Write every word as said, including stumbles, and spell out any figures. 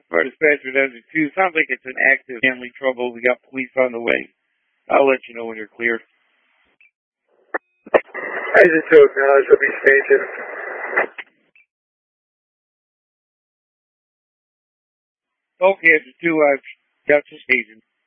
Our dispatcher does it too. Sounds like it's an active family trouble. We got police on the way. I'll let you know when you're clear. I just to acknowledge will be stated. Okay, after two, I've got the station.